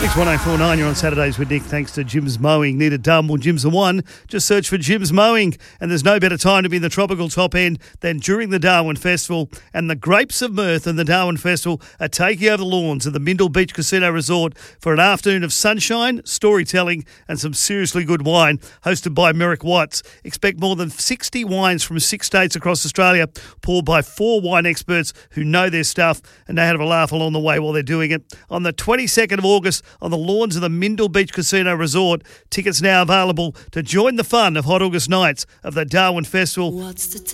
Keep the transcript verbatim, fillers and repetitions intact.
It's one oh four nine, you're on Saturdays with Nick, thanks to Jim's Mowing. Need a dumb or Jim's the one? Just search for Jim's Mowing. And there's no better time to be in the tropical top end than during the Darwin Festival. And the Grapes of Mirth and the Darwin Festival are taking over the lawns of the Mindle Beach Casino Resort for an afternoon of sunshine, storytelling and some seriously good wine, hosted by Merrick Watts. Expect more than sixty wines from six states across Australia, poured by four wine experts who know their stuff and know how to have a laugh along the way while they're doing it. On the twenty-second of August, on the lawns of the Mindle Beach Casino Resort. Tickets now available to join the fun of Hot August nights of the Darwin Festival. What's the